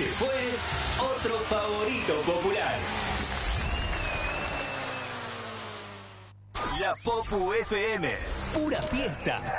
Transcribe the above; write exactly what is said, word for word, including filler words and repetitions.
Este fue otro favorito popular. La Popu F M, pura fiesta.